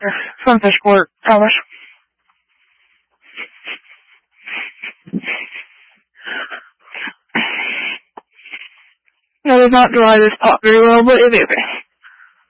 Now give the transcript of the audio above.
Sunfish Court, Thomas. I did not dry this pot very well, but it is okay.